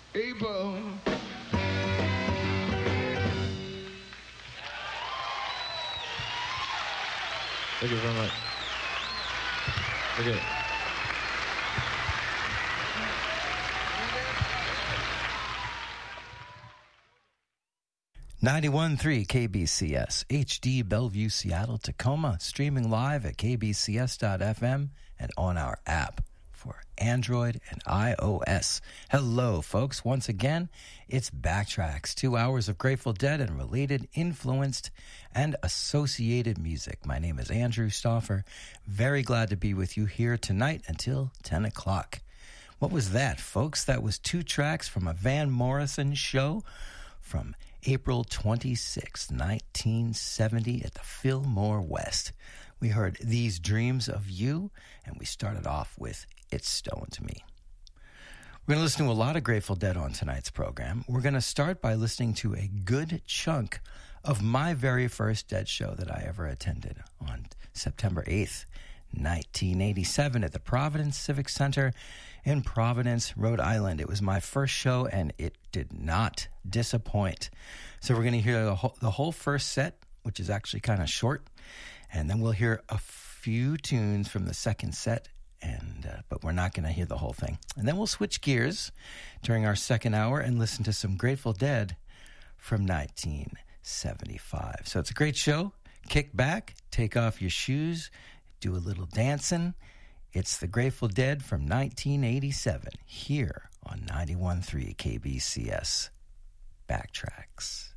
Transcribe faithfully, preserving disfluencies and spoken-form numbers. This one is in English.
Abel. Thank you very much. Okay. ninety-one point three K B C S, H D Bellevue, Seattle, Tacoma, streaming live at k b c s dot f m and on our app for Android and iOS. Hello, folks. Once again, it's Backtracks, two hours of Grateful Dead and related, influenced, and associated music. My name is Andrew Stauffer. Very glad to be with you here tonight until ten o'clock. What was that, folks? That was two tracks from a Van Morrison show from April twenty-sixth, nineteen seventy at the Fillmore West. We heard These Dreams of You, and we started off with It's Stone to Me. We're going to listen to a lot of Grateful Dead on tonight's program. We're going to start by listening to a good chunk of my very first Dead show that I ever attended on September eighth, nineteen eighty-seven at the Providence Civic Center in Providence, Rhode Island. It was my first show, and it did not disappoint. So we're going to hear the whole, the whole first set, which is actually kind of short, and then we'll hear a few tunes from the second set, and uh, but we're not going to hear the whole thing. And then we'll switch gears during our second hour and listen to some Grateful Dead from nineteen seventy-five. So it's a great show. Kick back, take off your shoes, do a little dancing. It's the Grateful Dead from nineteen eighty-seven here on ninety-one point three K B C S. Backtracks.